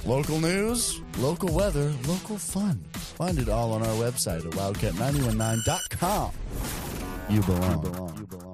Local news, local weather, local fun. Find it all on our website at wildcat919.com. You belong.